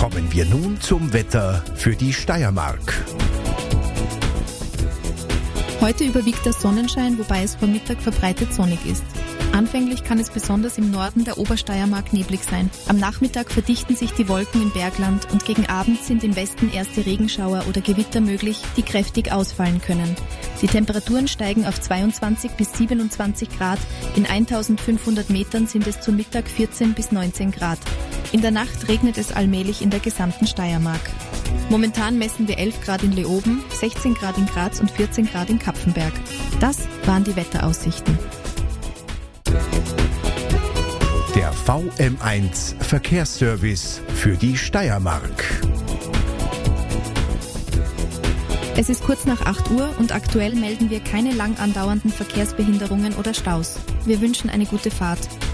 Kommen wir nun zum Wetter für die Steiermark. Heute überwiegt der Sonnenschein, wobei es vor Mittag verbreitet sonnig ist. Anfänglich kann es besonders im Norden der Obersteiermark neblig sein. Am Nachmittag verdichten sich die Wolken im Bergland und gegen Abend sind im Westen erste Regenschauer oder Gewitter möglich, die kräftig ausfallen können. Die Temperaturen steigen auf 22 bis 27 Grad. In 1500 Metern sind es zu Mittag 14 bis 19 Grad. In der Nacht regnet es allmählich in der gesamten Steiermark. Momentan messen wir 11 Grad in Leoben, 16 Grad in Graz und 14 Grad in Kapfenberg. Das waren die Wetteraussichten. Der VM1 Verkehrsservice für die Steiermark. Es ist kurz nach 8 Uhr und aktuell melden wir keine lang andauernden Verkehrsbehinderungen oder Staus. Wir wünschen eine gute Fahrt.